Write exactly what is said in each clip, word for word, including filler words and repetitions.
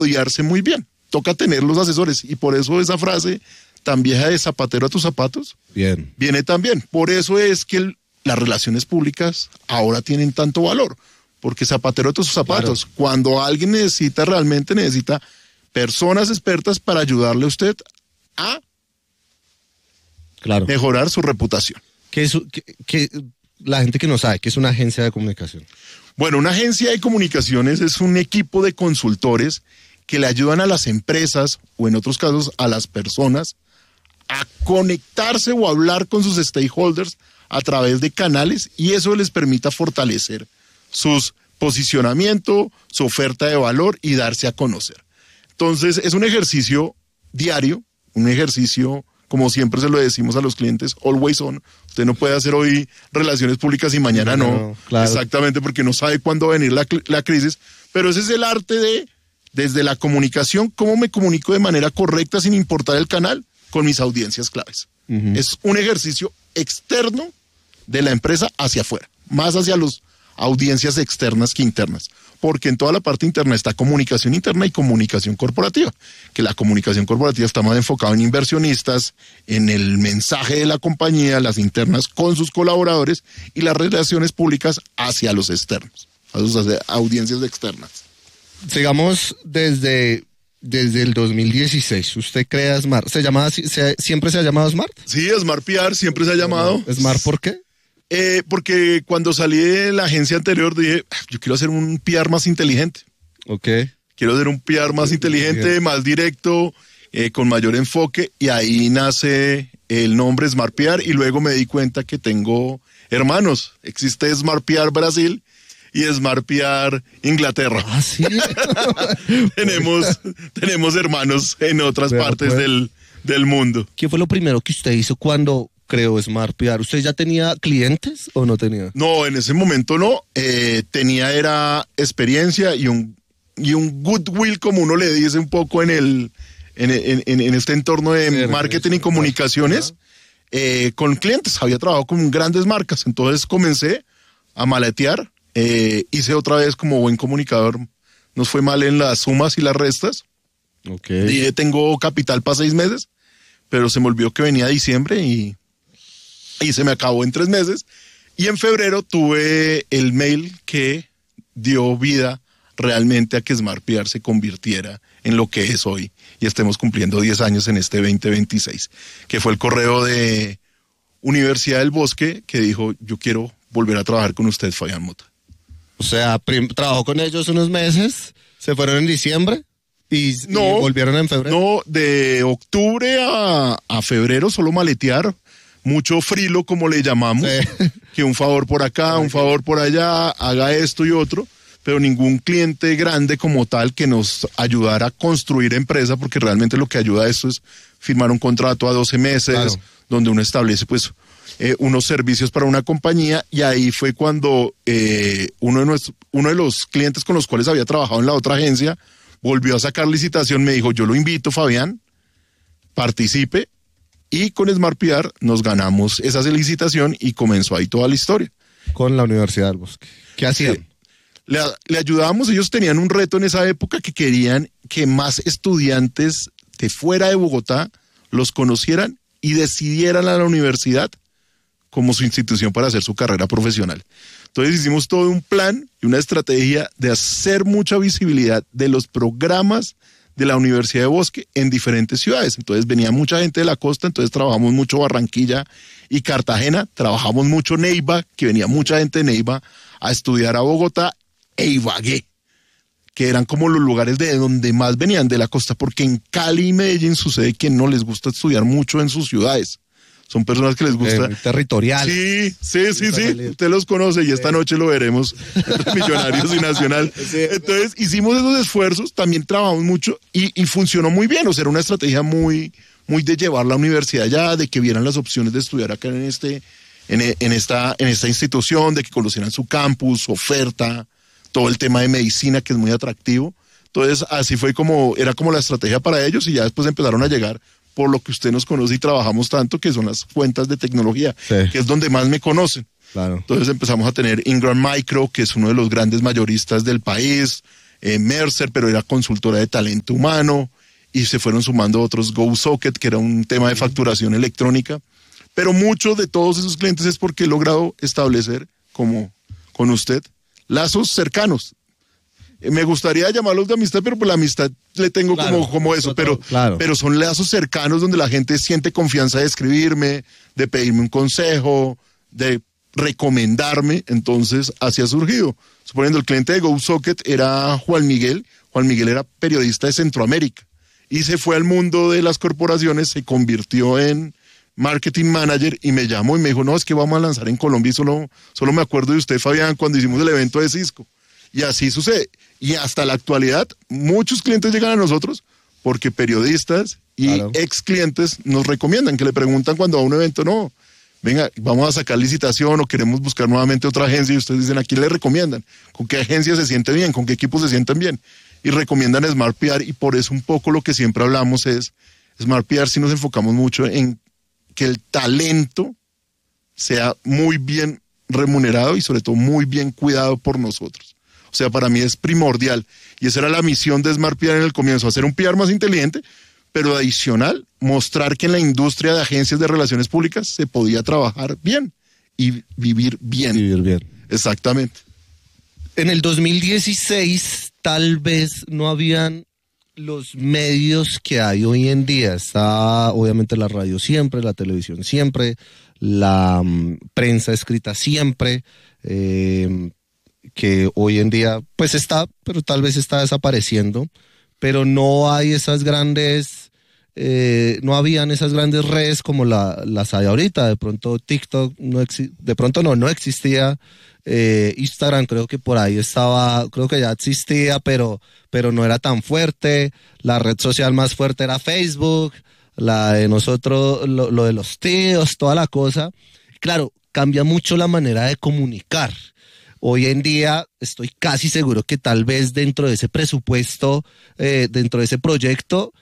odiarse muy bien. Toca tener los asesores y por eso esa frase tan vieja de zapatero a tus zapatos bien. viene también. Por eso es que el, las relaciones públicas ahora tienen tanto valor, porque zapatero a tus zapatos, claro. Cuando alguien necesita, realmente necesita personas expertas para ayudarle a usted a claro. mejorar su reputación. ¿Qué es, qué, qué, la gente que no sabe, ¿qué es una agencia de comunicación? Bueno, una agencia de comunicaciones es un equipo de consultores que le ayudan a las empresas, o en otros casos a las personas, a conectarse o hablar con sus stakeholders a través de canales, y eso les permita fortalecer sus posicionamiento, su oferta de valor y darse a conocer. Entonces, es un ejercicio diario, un ejercicio, como siempre se lo decimos a los clientes, always on. Usted no puede hacer hoy relaciones públicas y mañana no. no claro. Exactamente, porque no sabe cuándo va a venir la, la crisis. Pero ese es el arte de, desde la comunicación, cómo me comunico de manera correcta sin importar el canal con mis audiencias claves. Uh-huh. Es un ejercicio externo de la empresa hacia afuera, más hacia las audiencias externas que internas. Porque en toda la parte interna está comunicación interna y comunicación corporativa, que la comunicación corporativa está más enfocada en inversionistas, en el mensaje de la compañía, las internas con sus colaboradores y las relaciones públicas hacia los externos, a sus audiencias externas. Sigamos desde, desde el dos mil dieciséis. ¿Usted crea Smart? ¿Se llama, se, ¿Siempre se ha llamado Smart? Sí, Smart P R siempre se ha llamado. ¿Smart por qué? Eh, porque cuando salí de la agencia anterior dije, yo quiero hacer un P R más inteligente. Ok. Quiero hacer un P R más inteligente, más directo, eh, con mayor enfoque, y ahí nace el nombre Smart P R, y luego me di cuenta que tengo hermanos. Existe Smart P R Brasil y Smart P R Inglaterra. Ah, sí. tenemos, tenemos hermanos en otras Pero partes pues. del, del mundo. ¿Qué fue lo primero que usted hizo cuando creo Smart P R? ¿Usted ya tenía clientes o no tenía? No, en ese momento no. Eh, tenía era experiencia y un, y un goodwill, como uno le dice un poco en el en, en, en este entorno de sí, marketing y comunicaciones, eh, con clientes. Había trabajado con grandes marcas, entonces comencé a maletear. Eh, hice otra vez como buen comunicador. Nos fue mal en las sumas y las restas. Okay. Dije, tengo capital para seis meses, pero se me olvidó que venía diciembre y Y se me acabó en tres meses. Y en febrero tuve el mail que dio vida realmente a que Smart P R se convirtiera en lo que es hoy. Y estemos cumpliendo diez años en este veinte veintiséis. Que fue el correo de Universidad del Bosque que dijo, yo quiero volver a trabajar con usted, Fabián Mota. O sea, prim- trabajó con ellos unos meses, se fueron en diciembre y, no, y volvieron en febrero. No, de octubre a, a febrero solo maletear. Mucho frilo, como le llamamos, sí. Que un favor por acá, un favor por allá, haga esto y otro, pero ningún cliente grande como tal que nos ayudara a construir empresa, porque realmente lo que ayuda a esto es firmar un contrato a doce meses, claro. Donde uno establece pues eh, unos servicios para una compañía, y ahí fue cuando eh, uno, de nuestro, uno de los clientes con los cuales había trabajado en la otra agencia volvió a sacar licitación, me dijo, yo lo invito, Fabián, participe. Y con Smart P R nos ganamos esa licitación y comenzó ahí toda la historia. Con la Universidad del Bosque. ¿Qué hacían? Sí. Le, le ayudábamos, ellos tenían un reto en esa época que querían que más estudiantes de fuera de Bogotá los conocieran y decidieran a la universidad como su institución para hacer su carrera profesional. Entonces hicimos todo un plan y una estrategia de hacer mucha visibilidad de los programas de la Universidad de Bosque en diferentes ciudades. Entonces venía mucha gente de la costa, entonces trabajamos mucho Barranquilla y Cartagena, trabajamos mucho Neiva, que venía mucha gente de Neiva a estudiar a Bogotá, e Ibagué, que eran como los lugares de donde más venían de la costa, porque en Cali y Medellín sucede que no les gusta estudiar mucho en sus ciudades. Son personas que les gusta. Eh, territorial. Sí, sí, sí, sí. Usted los conoce y esta noche lo veremos entre Millonarios y Nacional. Entonces hicimos esos esfuerzos, también trabajamos mucho y, y funcionó muy bien. O sea, era una estrategia muy, muy de llevar la universidad allá, de que vieran las opciones de estudiar acá en este, en, en esta, en esta institución, de que conocieran su campus, su oferta, todo el tema de medicina que es muy atractivo. Entonces así fue como, era como la estrategia para ellos, y ya después empezaron a llegar por lo que usted nos conoce y trabajamos tanto, que son las cuentas de tecnología, sí. Que es donde más me conocen. Claro. Entonces empezamos a tener Ingram Micro, que es uno de los grandes mayoristas del país, eh, Mercer, pero era consultora de talento humano, y se fueron sumando otros, GoSocket, que era un tema de facturación electrónica. Pero muchos de todos esos clientes es porque he logrado establecer, como con usted, lazos cercanos. Me gustaría llamarlos de amistad, pero por la amistad le tengo claro, como, como eso, pero, claro. pero son lazos cercanos donde la gente siente confianza de escribirme, de pedirme un consejo, de recomendarme. Entonces, así ha surgido. Suponiendo el cliente de GoSocket era Juan Miguel. Juan Miguel era periodista de Centroamérica y se fue al mundo de las corporaciones, se convirtió en marketing manager y me llamó y me dijo, no, es que vamos a lanzar en Colombia y solo, solo me acuerdo de usted, Fabián, cuando hicimos el evento de Cisco. Y así sucede. Y hasta la actualidad, muchos clientes llegan a nosotros porque periodistas y claro. ex clientes nos recomiendan, que le preguntan cuando va a un evento, no, venga, vamos a sacar licitación o queremos buscar nuevamente otra agencia, y ustedes dicen, ¿a quién le recomiendan? ¿Con qué agencia se siente bien? ¿Con qué equipo se sienten bien? Y recomiendan Smart P R, y por eso un poco lo que siempre hablamos es, Smart P R sí nos enfocamos mucho en que el talento sea muy bien remunerado y sobre todo muy bien cuidado por nosotros. O sea, para mí es primordial. Y esa era la misión de Smart P R en el comienzo, hacer un P R más inteligente, pero adicional, mostrar que en la industria de agencias de relaciones públicas se podía trabajar bien y vivir bien. Vivir bien. Exactamente. En el dos mil dieciséis, tal vez no habían los medios que hay hoy en día. Está obviamente la radio siempre, la televisión siempre, la um, prensa escrita siempre, eh, que hoy en día pues está, pero tal vez está desapareciendo, pero no hay esas grandes, eh, no habían esas grandes redes como la, las hay ahorita. De pronto TikTok, no exi- de pronto no, no existía. Eh, Instagram creo que por ahí estaba, creo que ya existía, pero, pero no era tan fuerte. La red social más fuerte era Facebook, la de nosotros, lo, lo de los tíos, toda la cosa. Claro, cambia mucho la manera de comunicar. Hoy en día estoy casi seguro que tal vez dentro de ese presupuesto, eh, dentro de ese proyecto,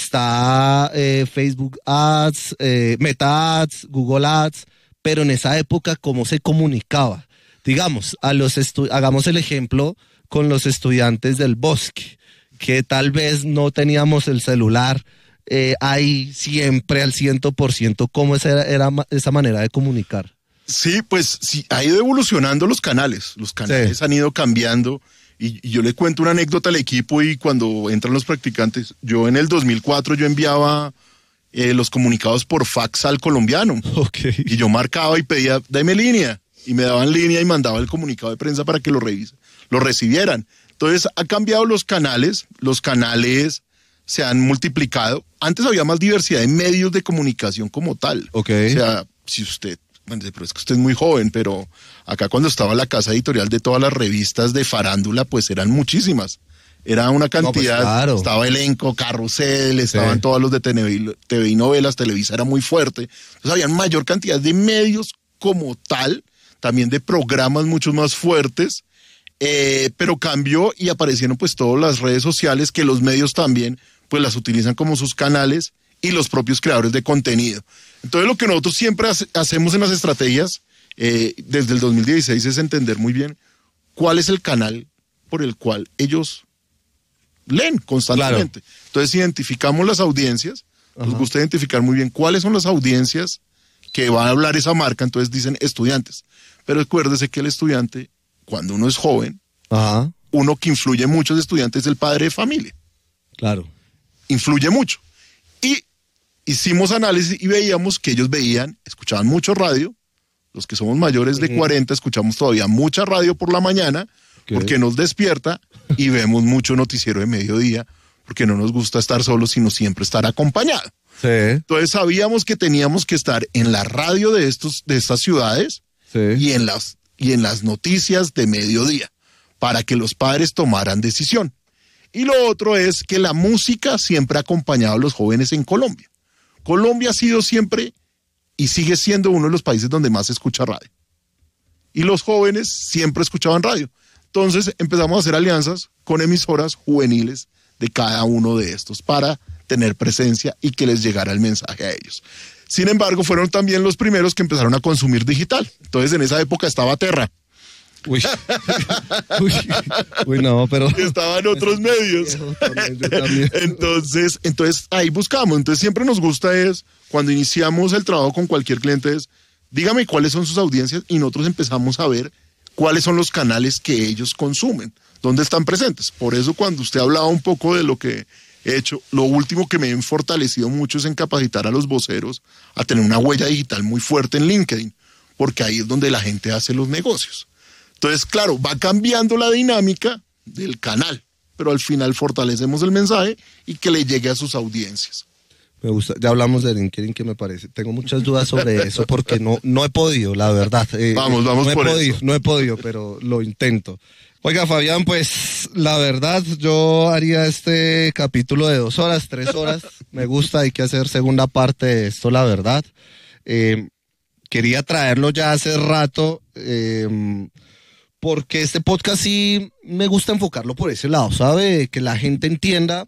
está eh, Facebook Ads, eh, Meta Ads, Google Ads, pero en esa época, ¿cómo se comunicaba? Digamos, a los estu- hagamos el ejemplo con los estudiantes del Bosque, que tal vez no teníamos el celular eh, ahí siempre al ciento por ciento. ¿Cómo esa era, era esa manera de comunicar? Sí, pues sí, ha ido evolucionando los canales, los canales sí. han ido cambiando, y, y yo le cuento una anécdota al equipo, y cuando entran los practicantes, yo en el dos mil cuatro yo enviaba eh, los comunicados por fax al colombiano, okay. y yo marcaba y pedía, dame línea, y me daban línea y mandaba el comunicado de prensa para que lo revisen, lo recibieran. Entonces ha cambiado los canales, los canales se han multiplicado. Antes había más diversidad de medios de comunicación como tal. Okay. O sea, si usted, bueno, pero es que usted es muy joven, pero acá cuando estaba la casa editorial de todas las revistas de farándula, pues eran muchísimas. Era una cantidad, no, pues claro. Estaba Elenco, Carrusel, estaban sí. todos los de T V y novelas, Televisa era muy fuerte. Entonces había mayor cantidad de medios como tal, también de programas mucho más fuertes, eh, pero cambió y aparecieron pues todas las redes sociales, que los medios también pues las utilizan como sus canales, y los propios creadores de contenido. Entonces lo que nosotros siempre hace, hacemos en las estrategias eh, desde el dos mil dieciséis es entender muy bien cuál es el canal por el cual ellos leen constantemente. Claro. Entonces identificamos las audiencias. Ajá. Nos gusta identificar muy bien cuáles son las audiencias que va a hablar esa marca. Entonces dicen estudiantes, pero acuérdese que el estudiante, cuando uno es joven, Ajá. uno que influye mucho de estudiantes es el padre de familia. Claro. Influye mucho. Y hicimos análisis y veíamos que ellos veían, escuchaban mucho radio. Los que somos mayores de uh-huh. cuarenta escuchamos todavía mucha radio por la mañana, okay. porque nos despierta, y vemos mucho noticiero de mediodía, porque no nos gusta estar solos, sino siempre estar acompañado. Sí. Entonces sabíamos que teníamos que estar en la radio de estos, de estas ciudades, sí. y en las, y en las noticias de mediodía, para que los padres tomaran decisión. Y lo otro es que la música siempre ha acompañado a los jóvenes en Colombia. Colombia ha sido siempre y sigue siendo uno de los países donde más se escucha radio. Y los jóvenes siempre escuchaban radio. Entonces empezamos a hacer alianzas con emisoras juveniles de cada uno de estos para tener presencia y que les llegara el mensaje a ellos. Sin embargo, fueron también los primeros que empezaron a consumir digital. Entonces en esa época estaba Terra. Uy. uy, uy, no, pero... Estaba en otros medios. Yo también, yo también. Entonces, entonces, ahí buscamos. Entonces, siempre nos gusta es, cuando iniciamos el trabajo con cualquier cliente, es, dígame cuáles son sus audiencias y nosotros empezamos a ver cuáles son los canales que ellos consumen, dónde están presentes. Por eso, cuando usted hablaba un poco de lo que he hecho, lo último que me han fortalecido mucho es en capacitar a los voceros a tener una huella digital muy fuerte en LinkedIn, porque ahí es donde la gente hace los negocios. Entonces, claro, va cambiando la dinámica del canal, pero al final fortalecemos el mensaje y que le llegue a sus audiencias. Me gusta, ya hablamos de LinkedIn, que me parece. Tengo muchas dudas sobre eso porque no, no he podido, la verdad. Eh, vamos, vamos no he por podido, eso. No he podido, pero lo intento. Oiga, Fabián, pues la verdad yo haría este capítulo de dos horas, tres horas. Me gusta, hay que hacer segunda parte de esto, la verdad. Eh, quería traerlo ya hace rato, eh, porque este podcast sí me gusta enfocarlo por ese lado, ¿sabe? Que la gente entienda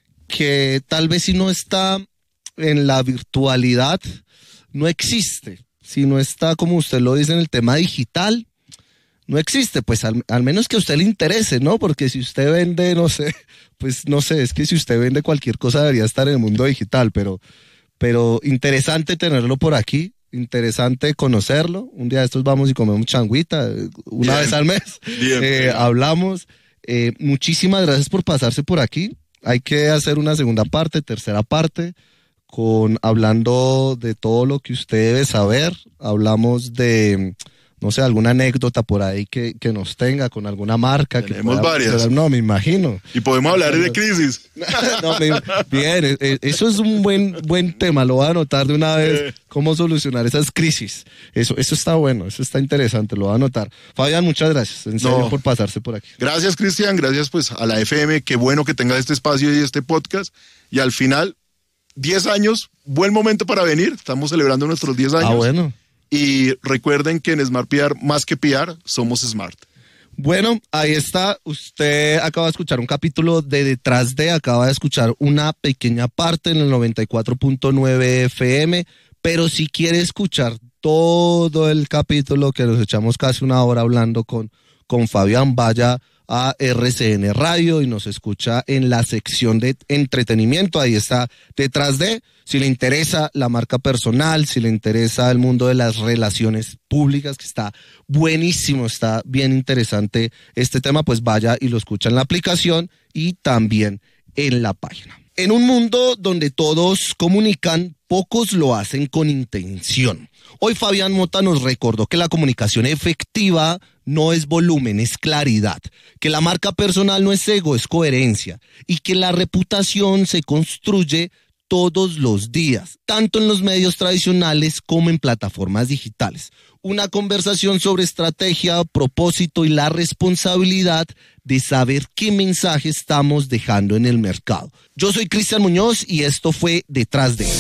que tal vez si no está en la virtualidad, no existe. Si no está, como usted lo dice, en el tema digital, no existe, pues al, al menos que a usted le interese, ¿no? Porque si usted vende, no sé, pues no sé, es que si usted vende cualquier cosa debería estar en el mundo digital, pero, pero interesante tenerlo por aquí, interesante conocerlo. Un día de estos vamos y comemos changuita, una Bien. vez al mes, Bien, eh, bien. hablamos. Eh, muchísimas gracias por pasarse por aquí. Hay que hacer una segunda parte, tercera parte, con hablando de todo lo que usted debe saber. Hablamos de, no sé, alguna anécdota por ahí que, que nos tenga con alguna marca. Tenemos que pueda, varias. pero no, me imagino. Y podemos hablar de crisis. No, me- bien, eh, eh, eso es un buen, buen tema. Lo voy a anotar de una vez, cómo solucionar esas crisis. Eso, eso está bueno, eso está interesante, lo voy a anotar. Fabián, muchas gracias, en serio, No. por pasarse por aquí. Gracias, Cristian, gracias pues a la F M, qué bueno que tenga este espacio y este podcast. Y al final, diez años, buen momento para venir, estamos celebrando nuestros diez años. Ah, bueno. Y recuerden que en Smart P R, más que P R, somos Smart. Bueno, ahí está. Usted acaba de escuchar un capítulo de Detrás de, acaba de escuchar una pequeña parte en el noventa y cuatro punto nueve F M, pero si quiere escuchar todo el capítulo, que nos echamos casi una hora hablando con, con Fabián, vaya a R C N Radio y nos escucha en la sección de entretenimiento. Ahí está Detrás de. Si le interesa la marca personal, si le interesa el mundo de las relaciones públicas, que está buenísimo, está bien interesante este tema, pues vaya y lo escucha en la aplicación y también en la página. En un mundo donde todos comunican, pocos lo hacen con intención. Hoy Fabián Mota nos recordó que la comunicación efectiva no es volumen, es claridad, que la marca personal no es ego, es coherencia, y que la reputación se construye todos los días, tanto en los medios tradicionales como en plataformas digitales. Una conversación sobre estrategia, propósito y la responsabilidad de saber qué mensaje estamos dejando en el mercado. Yo soy Cristian Muñoz y esto fue Detrás de.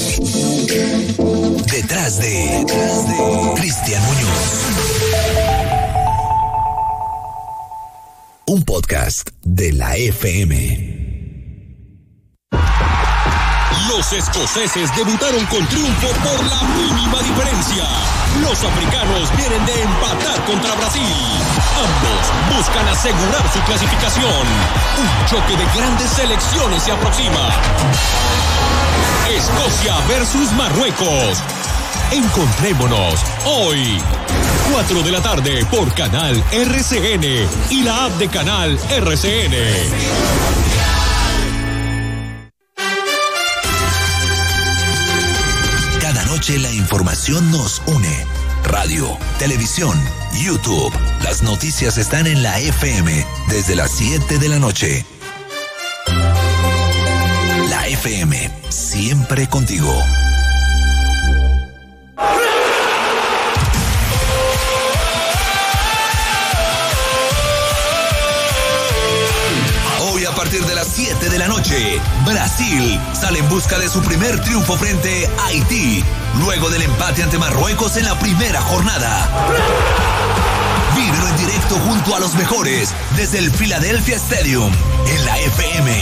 Detrás de, detrás de Cristian Muñoz. Un podcast de la F M. Los escoceses debutaron con triunfo por la mínima diferencia. Los africanos vienen de empatar contra Brasil. Ambos buscan asegurar su clasificación. Un choque de grandes selecciones se aproxima. Escocia versus Marruecos. Encontrémonos hoy, cuatro de la tarde por Canal R C N y la app de Canal R C N. Cada noche la información nos une. Radio, televisión, YouTube. Las noticias están en la F M desde las siete de la noche. La F M, siempre contigo. Hoy a partir de las siete de la noche, Brasil sale en busca de su primer triunfo frente a Haití, luego del empate ante Marruecos en la primera jornada. Vívelo en directo junto a los mejores desde el Philadelphia Stadium en la F M.